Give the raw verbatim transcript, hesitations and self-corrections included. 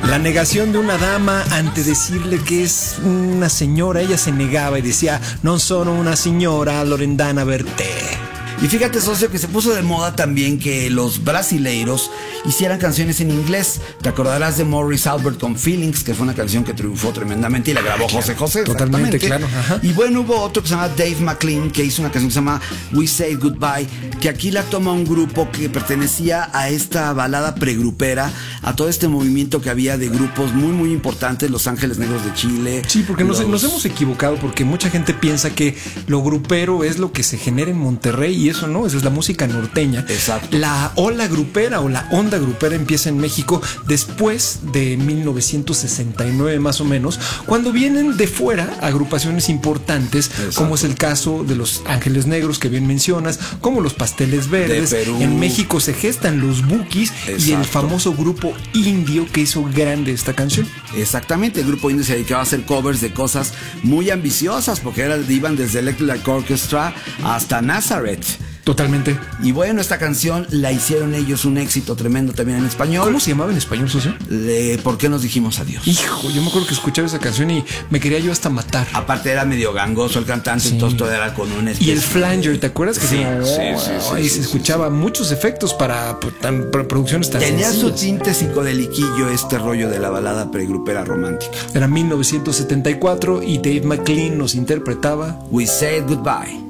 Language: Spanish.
La negación de una dama ante decirle que es una señora. Ella se negaba y decía: non sono una signora Loredana Berté. Y fíjate, socio, que se puso de moda también que los brasileiros hicieran canciones en inglés. Te acordarás de Morris Albert con Feelings, que fue una canción que triunfó tremendamente y la grabó José José. Totalmente, claro. Ajá. Y bueno, hubo otro que se llama Dave McLean, que hizo una canción que se llama We Say Goodbye, que aquí la toma un grupo que pertenecía a esta balada pregrupera, a todo este movimiento que había de grupos muy, muy importantes, Los Ángeles Negros de Chile. Sí, porque nos, los... nos hemos equivocado, porque mucha gente piensa que lo grupero es lo que se genera en Monterrey, y eso no, esa es la música norteña. Exacto. La ola grupera o la onda grupera empieza en México después de mil novecientos sesenta y nueve más o menos, cuando vienen de fuera agrupaciones importantes. Exacto. Como es el caso de Los Ángeles Negros, que bien mencionas, como los Pasteles Verdes. De Perú. En México se gestan los Bukis. Exacto. Y el famoso grupo indio que hizo grande esta canción. Exactamente, el grupo indio se dedicaba a hacer covers de cosas muy ambiciosas, porque era, iban desde Electric Light Orchestra hasta Nazareth. Totalmente. Y bueno, esta canción la hicieron ellos un éxito tremendo también en español. ¿Cómo se llamaba en español, socio? Le, ¿Por qué nos dijimos adiós? Hijo, yo me acuerdo que escuchaba esa canción y me quería yo hasta matar. Aparte era medio gangoso el cantante, sí. Entonces todo era con un especie. Y el flanger, ¿te acuerdas? Que sí, se, sí, sí, sí, y sí, se sí, escuchaba sí. muchos efectos para, para, para producciones tan Tenía sencillas. su tinte psicodeliquillo este rollo de la balada pregrupera romántica. Era mil novecientos setenta y cuatro y Dave McLean nos interpretaba We Said Goodbye.